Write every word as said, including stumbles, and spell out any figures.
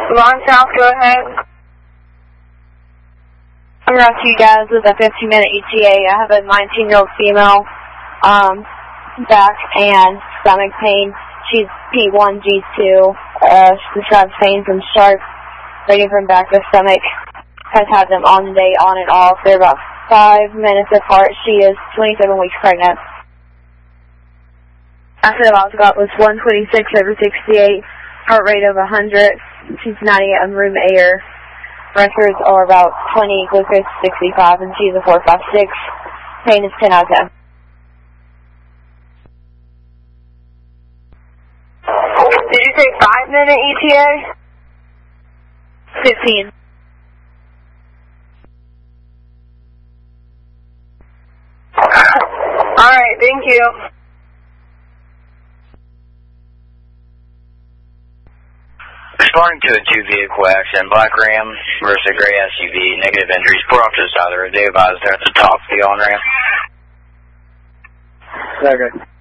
Long South, go ahead. I'm around to you guys with a fifteen minute E T A. I have a nineteen year old female, um, back and stomach pain. She's P one G two. Uh, she describes pain from sharp, radiating from back to stomach. Has had them on the day, on and off. They're about five minutes apart. She is twenty-seven weeks pregnant. After the last got was one twenty-six over sixty-eight, heart rate of one hundred. She's ninety on room air. Pressures are about twenty, glucose sixty-five, and she's a four five six. Pain is ten out of ten. Did you say five minute E T A? fifteen. Alright, thank you. Responding to a two-vehicle accident, black Ram versus a gray S U V, negative injuries, pour off to the side of the road. They advised they're at the top of the on-ramp. Okay.